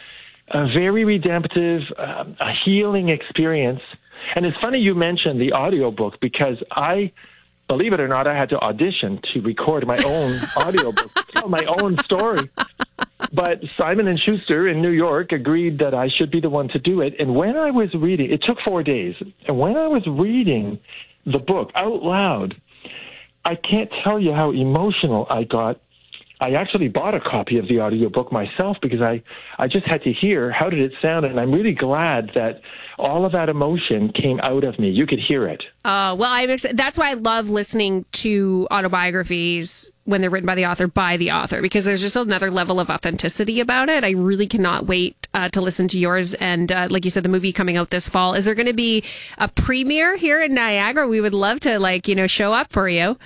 a very redemptive, uh, a healing experience. And it's funny you mentioned the audiobook because I, believe it or not, I had to audition to record my own audiobook, to tell my own story. But Simon and Schuster in New York agreed that I should be the one to do it. And when I was reading, it took four days. And when I was reading the book out loud, I can't tell you how emotional I got. I actually bought a copy of the audiobook myself because I, I just had to hear how did it sound, and I'm really glad that all of that emotion came out of me. You could hear it. Uh, well, I'm ex- that's why I love listening to autobiographies when they're written by the author, by the author, because there's just another level of authenticity about it. I really cannot wait uh, to listen to yours. And uh, like you said, the movie coming out this fall. Is there going to be a premiere here in Niagara? We would love to, like, you know, show up for you.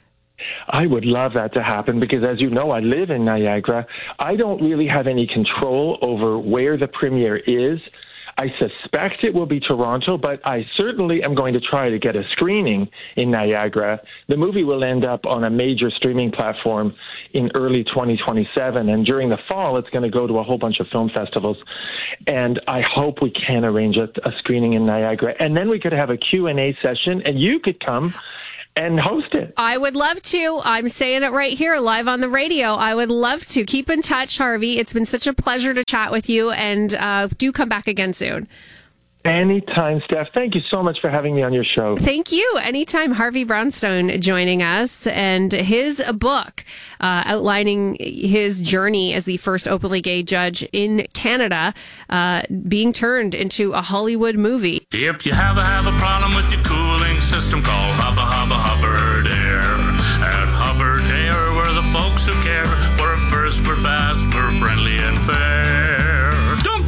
I would love that to happen because, as you know, I live in Niagara. I don't really have any control over where the premiere is. I suspect it will be Toronto, but I certainly am going to try to get a screening in Niagara. The movie will end up on a major streaming platform in early twenty twenty-seven, and during the fall, it's going to go to a whole bunch of film festivals. And I hope we can arrange a, a screening in Niagara, and then we could have a Q and A session, and you could come and host it. I would love to. I'm saying it right here, live on the radio. I would love to. Keep in touch, Harvey. It's been such a pleasure to chat with you, and uh, do come back again soon. Anytime, Steph. Thank you so much for having me on your show. Thank you. Anytime. Harvey Brownstone joining us, and his book uh, outlining his journey as the first openly gay judge in Canada uh, being turned into a Hollywood movie. If you have a, have a problem with your cooling system, call Hubba Hubba Hubbard Air. At Hubbard Air, we're the folks who care. We're first, we're fast, we're friendly and fair. Don't get burned by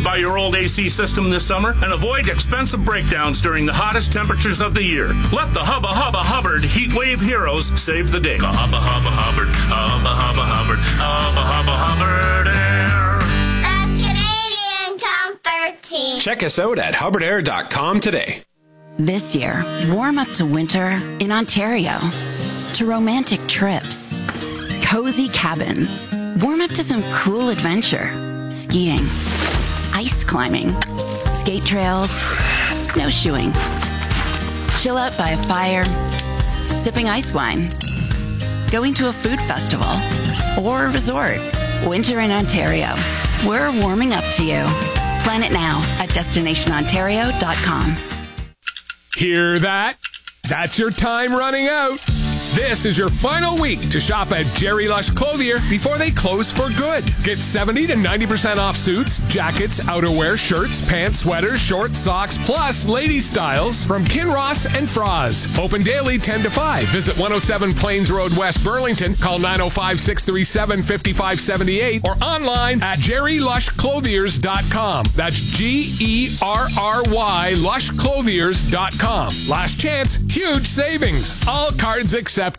by your old A C system this summer and avoid expensive breakdowns during the hottest temperatures of the year. Let the Hubba Hubba Hubbard Heat Wave Heroes save the day. Hubba Hubba Hubbard, Hubba Hubba Hubbard, Hubba Hubba Hubbard Air. The Canadian Comfort Team. Check us out at hubbard air dot com today. This year, warm up to winter in Ontario. To romantic trips, cozy cabins, warm up to some cool adventure, skiing, ice climbing, skate trails, snowshoeing. Chill out by a fire, sipping ice wine, going to a food festival, or a resort. Winter in Ontario. We're warming up to you. Plan it now at destination ontario dot com. Hear that? That's your time running out. This is your final week to shop at Jerry Lush Clothier before they close for good. Get seventy to ninety percent off suits, jackets, outerwear, shirts, pants, sweaters, shorts, socks, plus lady styles from Kinross and Froz. Open daily ten to five. Visit one oh seven Plains Road, West Burlington. Call nine oh five, six three seven, five five seven eight or online at jerry lush clothiers dot com. That's G E R R Y lush clothiers dot com. Last chance, huge savings. All cards accepted.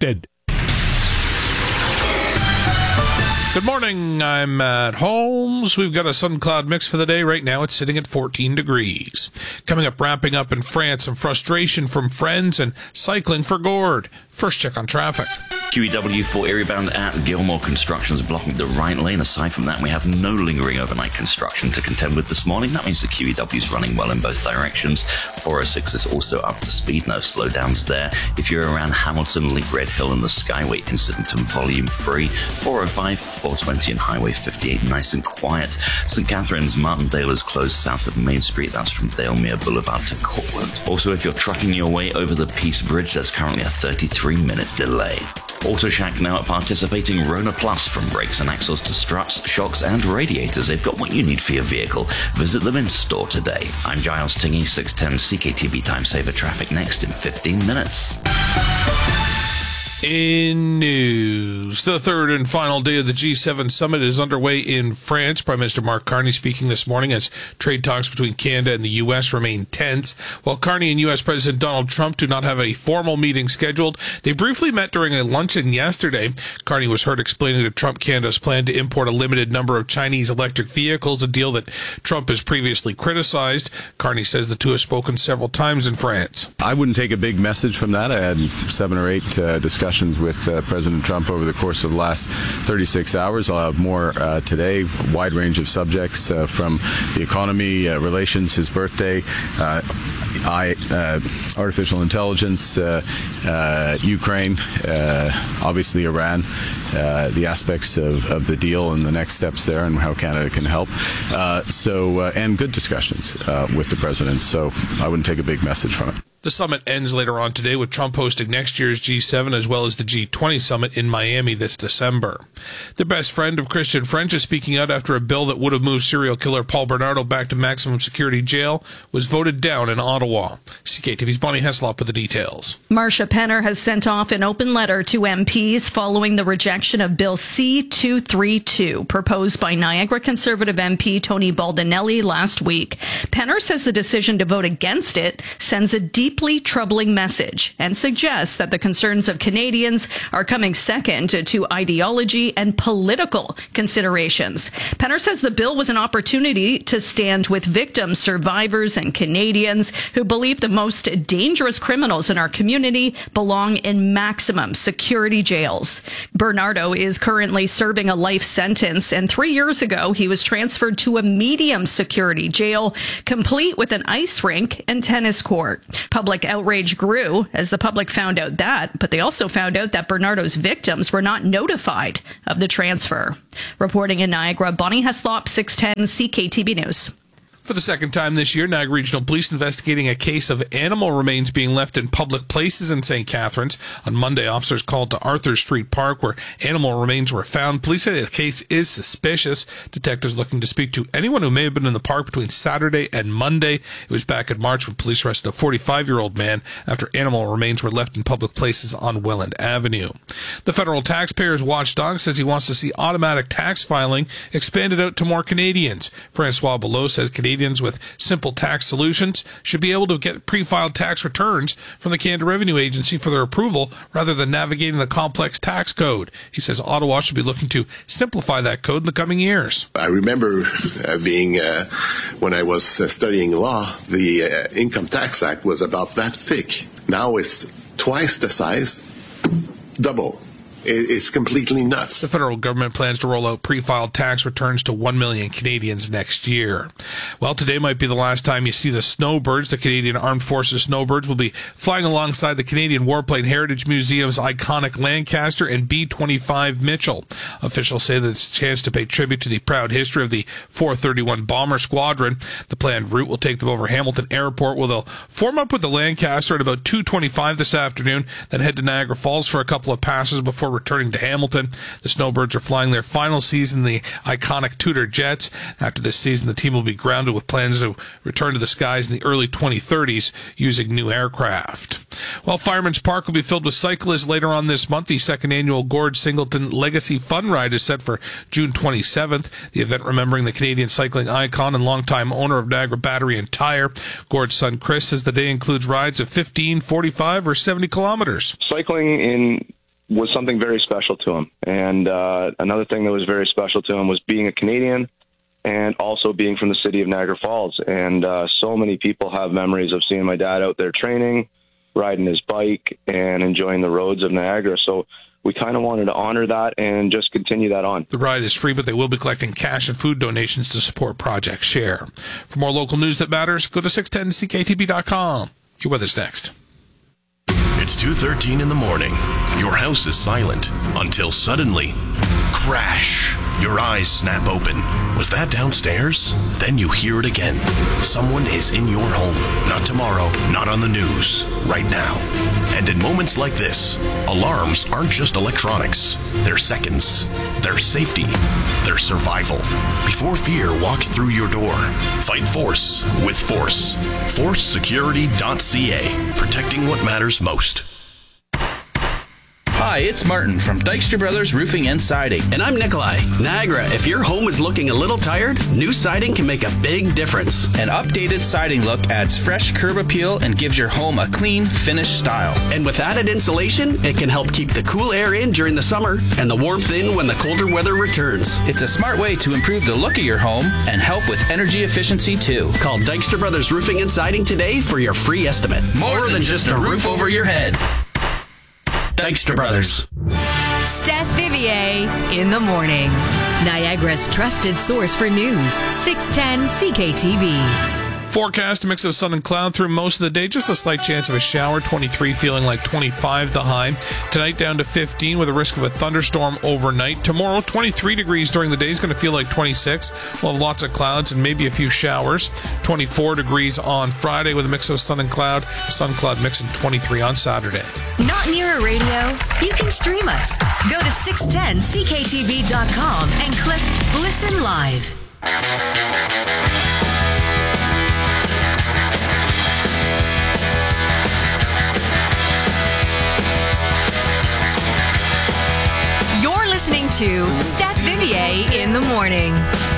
Good morning, I'm Matt Holmes. We've got a sun cloud mix for the day. Right now it's sitting at fourteen degrees. Coming up, wrapping up in France, some frustration from friends and cycling for Gord. First check on traffic. Q E W for area bound at Gilmore Construction is blocking the right lane. Aside from that, we have no lingering overnight construction to contend with this morning. That means the Q E W is running well in both directions. four oh six is also up to speed. No slowdowns there. If you're around Hamilton, Link Red Hill and the Skyway incident and volume free. four oh five, four twenty and Highway fifty-eight nice and quiet. Saint Catharines, Martindale is closed south of Main Street. That's from Dalemere Boulevard to Cortland. Also, if you're trucking your way over the Peace Bridge, there's currently a thirty-three minute delay. Auto Shack now at participating Rona Plus. From brakes and axles to struts, shocks and radiators, they've got what you need for your vehicle. Visit them in store today. I'm Giles Tingy, six ten C K T B Time Saver Traffic next in fifteen minutes. In news, the third and final day of the G seven summit is underway in France. Prime Minister Mark Carney speaking this morning as trade talks between Canada and the U S remain tense. While Carney and U S President Donald Trump do not have a formal meeting scheduled, they briefly met during a luncheon yesterday. Carney was heard explaining to Trump Canada's plan to import a limited number of Chinese electric vehicles, a deal that Trump has previously criticized. Carney says the two have spoken several times in France. I wouldn't take a big message from that. I had seven or eight uh, discussions with uh, President Trump over the course of the last thirty-six hours. I'll have more uh, today, a wide range of subjects uh, from the economy, uh, relations, his birthday, uh, I, uh, artificial intelligence, uh, uh, Ukraine, uh, obviously Iran, uh, the aspects of, of the deal and the next steps there and how Canada can help. Uh, so, uh, and good discussions uh, with the president. So I wouldn't take a big message from it. The summit ends later on today with Trump hosting next year's G seven as well as the G twenty summit in Miami this December. The best friend of Christian French is speaking out after a bill that would have moved serial killer Paul Bernardo back to maximum security jail was voted down in Ottawa. C K T V's Bonnie Heslop with the details. Marcia Penner has sent off an open letter to M Ps following the rejection of Bill C two thirty-two, proposed by Niagara Conservative M P Tony Baldinelli last week. Penner says the decision to vote against it sends a deep deeply troubling message and suggests that the concerns of Canadians are coming second to ideology and political considerations. Penner says the bill was an opportunity to stand with victims, survivors, and Canadians who believe the most dangerous criminals in our community belong in maximum security jails. Bernardo is currently serving a life sentence, and three years ago he was transferred to a medium security jail, complete with an ice rink and tennis court. Public outrage grew as the public found out that, but they also found out that Bernardo's victims were not notified of the transfer. Reporting in Niagara, Bonnie Heslop, six ten C K T B News. For the second time this year, Niagara Regional Police investigating a case of animal remains being left in public places in Saint Catharines. On Monday, officers called to Arthur Street Park where animal remains were found. Police say the case is suspicious. Detectives looking to speak to anyone who may have been in the park between Saturday and Monday. It was back in March when police arrested a forty-five-year-old man after animal remains were left in public places on Welland Avenue. The federal taxpayers watchdog says he wants to see automatic tax filing expanded out to more Canadians. Francois Belot says Canadians with simple tax solutions should be able to get pre-filed tax returns from the Canada Revenue Agency for their approval rather than navigating the complex tax code. He says Ottawa should be looking to simplify that code in the coming years. I remember uh, being, uh, when I was uh, studying law, the uh, Income Tax Act was about that thick. Now it's twice the size, double. It's completely nuts. The federal government plans to roll out pre-filed tax returns to one million Canadians next year. Well, today might be the last time you see the snowbirds. The Canadian Armed Forces snowbirds will be flying alongside the Canadian Warplane Heritage Museum's iconic Lancaster and B twenty-five Mitchell. Officials say that it's a chance to pay tribute to the proud history of the four thirty-one Bomber Squadron. The planned route will take them over Hamilton Airport, where they'll form up with the Lancaster at about two twenty-five this afternoon, then head to Niagara Falls for a couple of passes before returning to Hamilton. The Snowbirds are flying their final season in the iconic Tudor jets. After this season, the team will be grounded with plans to return to the skies in the early twenty thirties using new aircraft. Well, Fireman's Park will be filled with cyclists later on this month. The second annual Gord Singleton Legacy Fun Ride is set for June twenty-seventh. The event remembering the Canadian cycling icon and longtime owner of Niagara Battery and Tire. Gord's son Chris says the day includes rides of fifteen, forty-five, or seventy kilometers. Cycling in was something very special to him. And uh, another thing that was very special to him was being a Canadian and also being from the city of Niagara Falls. And uh, so many people have memories of seeing my dad out there training, riding his bike, and enjoying the roads of Niagara. So we kind of wanted to honor that and just continue that on. The ride is free, but they will be collecting cash and food donations to support Project Share. For more local news that matters, go to six ten C K T B dot com. Your weather's next. It's two thirteen in the morning. Your house is silent until suddenly, crash. Your eyes snap open. Was that downstairs? Then you hear it again. Someone is in your home. Not tomorrow, not on the news. Right now. And in moments like this, alarms aren't just electronics. They're seconds. They're safety. They're survival. Before fear walks through your door, fight force with Force. force security dot c a. Protecting what matters most. Hi, it's Martin from Dykstra Brothers Roofing and Siding. And I'm Nikolai. Niagara, if your home is looking a little tired, new siding can make a big difference. An updated siding look adds fresh curb appeal and gives your home a clean, finished style. And with added insulation, it can help keep the cool air in during the summer and the warmth in when the colder weather returns. It's a smart way to improve the look of your home and help with energy efficiency too. Call Dykstra Brothers Roofing and Siding today for your free estimate. More, More than, than just a roof over your head. Dykstra Brothers. Steph Vivier in the morning. Niagara's trusted source for news. six ten C K T B. Forecast, a mix of sun and cloud through most of the day. Just a slight chance of a shower. twenty-three feeling like twenty-five the high. Tonight down to fifteen with a risk of a thunderstorm overnight. Tomorrow, twenty-three degrees during the day is going to feel like twenty-six. We'll have lots of clouds and maybe a few showers. twenty-four degrees on Friday with a mix of sun and cloud. Sun cloud mix and twenty-three on Saturday. Not near a radio? You can stream us. Go to six ten C K T B dot com and click Listen Live. Listening to Steph Vivier in the morning.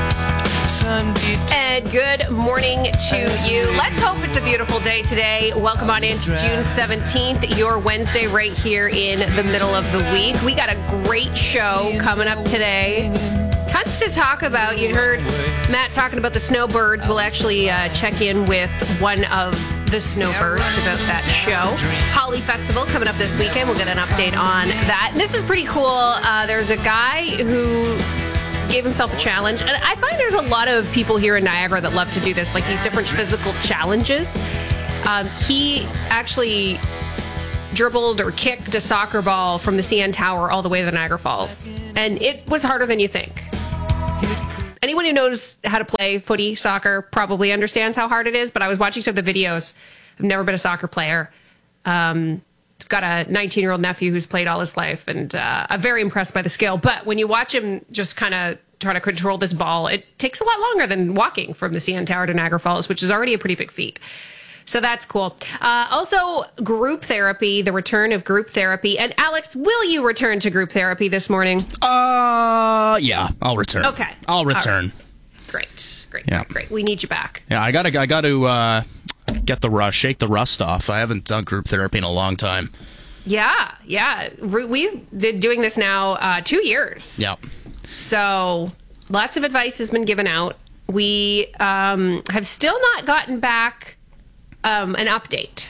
And good morning to you. Let's hope it's a beautiful day today. Welcome on into June seventeenth, your Wednesday right here in the middle of the week. We got a great show coming up today. Tons to talk about. You heard Matt talking about the snowbirds. We'll actually uh, check in with one of the snowbirds about that show. Holly Festival coming up this weekend. We'll get an update on that. This is pretty cool. Uh, there's a guy who gave himself a challenge. And I find there's a lot of people here in Niagara that love to do this, like these different physical challenges. Um, he actually dribbled or kicked a soccer ball from the C N Tower all the way to the Niagara Falls. And it was harder than you think. anyone who knows how to play footy, soccer, probably understands how hard it is. But I was watching some of the videos. I've never been a soccer player. Um, got a nineteen-year-old nephew who's played all his life, and uh, I'm very impressed by the skill. But when you watch him just kind of try to control this ball, it takes a lot longer than walking from the C N Tower to Niagara Falls, which is already a pretty big feat. So that's cool. Uh, also, group therapy, the return of group therapy. And Alex, will you return to group therapy this morning? Uh, yeah, I'll return. Okay. I'll return. Right. Great, great, Yeah. great. We need you back. Yeah, I gotta, I gotta uh, get the rust, shake the rust off. I haven't done group therapy in a long time. Yeah, yeah. We- We've been doing this now uh, two years. Yeah. So lots of advice has been given out. We um, have still not gotten back um, an update.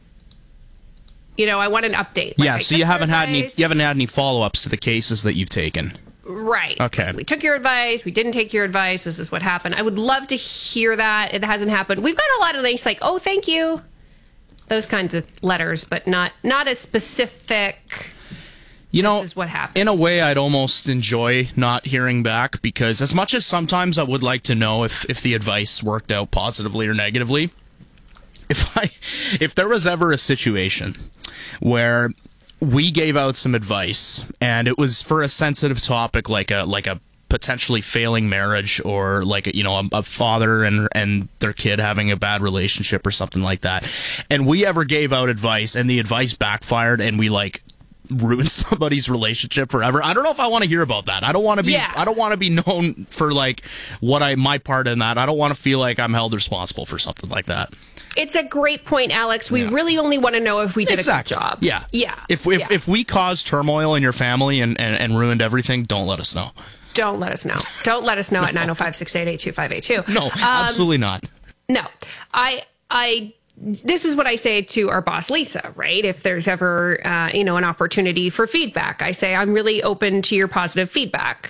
You know, I want an update. Like, yeah, I so took you haven't your had any, advice. you haven't had any follow-ups to the cases that you've taken. Right. Okay. We took your advice. We didn't take your advice. This is what happened. I would love to hear that. It hasn't happened. We've got a lot of links like, oh, thank you. Those kinds of letters, but not not as specific. You know, this is what happened. In a way, I'd almost enjoy not hearing back, because as much as sometimes I would like to know if, if the advice worked out positively or negatively, if I if there was ever a situation where we gave out some advice and it was for a sensitive topic like a like a potentially failing marriage, or like a, you know a, a father and and their kid having a bad relationship or something like that, and we ever gave out advice and the advice backfired and we like ruined somebody's relationship forever, I don't know if I want to hear about that. I don't want to be Yeah. I don't want to be known for like what I my part in that. I don't want to feel like I'm held responsible for something like that. It's a great point, Alex. We really only want to know if we did Exactly. a good job. Yeah. Yeah. If if, Yeah. if we caused turmoil in your family and, and, and ruined everything, don't let us know. Don't let us know. Don't let us know at nine oh five, six eight eight, two five eight two. No, absolutely not. No. I I this is what I say to our boss, Lisa, right? If there's ever, uh, you know, an opportunity for feedback, I say, I'm really open to your positive feedback.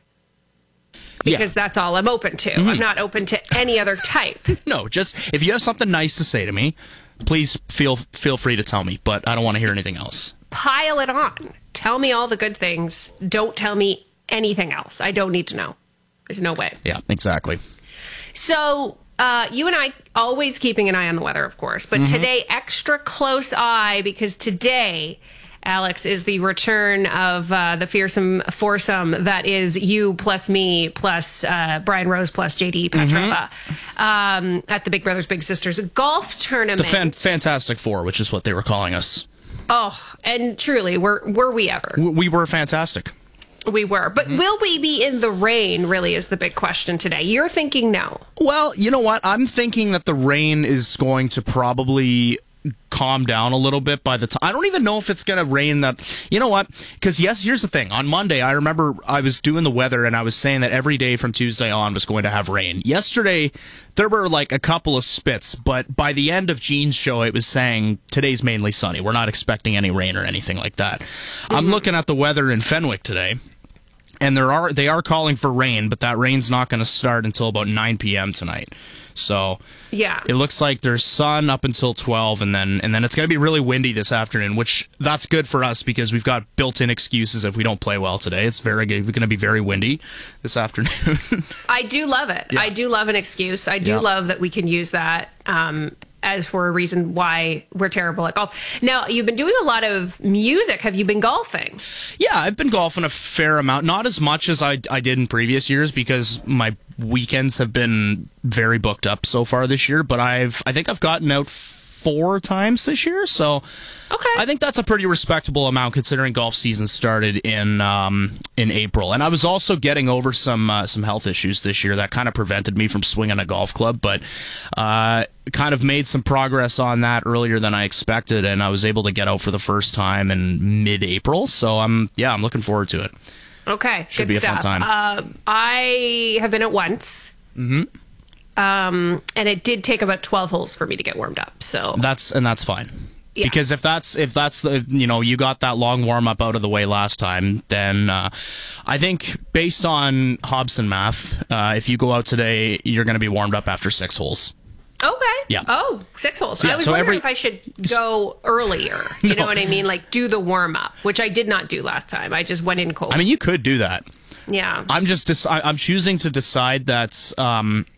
Because that's all I'm open to. Mhm. I'm not open to any other type. No, just if you have something nice to say to me, please feel feel free to tell me, but I don't want to hear anything else. Pile it on. Tell me all the good things. Don't tell me anything else. I don't need to know. There's no way. Yeah, exactly. So, uh, you and I always keeping an eye on the weather, of course, but Mhm. today, extra close eye, because today, Alex, is the return of uh, the fearsome foursome that is you plus me plus uh, Brian Rose plus J D Petrova um, at the Big Brothers Big Sisters golf tournament. The fan- Fantastic Four, which is what they were calling us. Oh, and truly, were were we ever? W- We were fantastic. We were. But will we be in the rain, really, is the big question today. You're thinking no. Well, you know what? I'm thinking that the rain is going to probably calm down a little bit by the time. I don't even know if it's going to rain that. You know what? Because, yes, here's the thing. On Monday, I remember I was doing the weather and I was saying that every day from Tuesday on was going to have rain. Yesterday, there were like a couple of spits, but by the end of Gene's show, it was saying today's mainly sunny. We're not expecting any rain or anything like that. Mm-hmm. I'm looking at the weather in Fenwick today. And there are they are calling for rain, but that rain's not going to start until about nine p.m. tonight. So yeah, it looks like there's sun up until twelve, and then and then it's going to be really windy this afternoon, which that's good for us because we've got built-in excuses if we don't play well today. It's very good. We're going to be very windy this afternoon. I do love it. Yeah. I do love an excuse. I do Yeah. love that we can use that um, as for a reason why we're terrible at golf. Now, you've been doing a lot of music. Have you been golfing? Yeah, I've been golfing a fair amount. Not as much as I, I did in previous years because my weekends have been very booked up so far this year. But I've I think I've gotten out four times this year. So okay. I think that's a pretty respectable amount considering golf season started in um, in April. And I was also getting over some uh, some health issues this year that kind of prevented me from swinging a golf club. But uh, kind of made some progress on that earlier than I expected. And I was able to get out for the first time in mid-April. So I'm yeah, I'm looking forward to it. Okay, Should good be a stuff. fun time. Uh, I have been at once. Mm-hmm. Um, and it did take about twelve holes for me to get warmed up. So That's and that's fine. Yeah. Because if that's if that's the you know you got that long warm up out of the way last time, then uh, I think based on Hobson math, uh, if you go out today, you're going to be warmed up after six holes. Okay. Yeah. Oh, six holes. Yeah, I was so wondering every- if I should go earlier. You know what I mean? Like do the warm up, which I did not do last time. I just went in cold. I mean, you could do that. Yeah. I'm just deci- I'm choosing to decide that um,